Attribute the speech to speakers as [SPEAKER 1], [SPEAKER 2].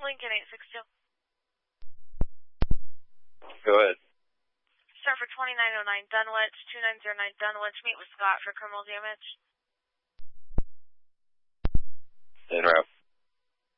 [SPEAKER 1] Lincoln 862.
[SPEAKER 2] Go ahead.
[SPEAKER 1] Start for 2909 Dunwich, 2909 Dunwich. Meet with Scott for criminal damage.
[SPEAKER 2] En route.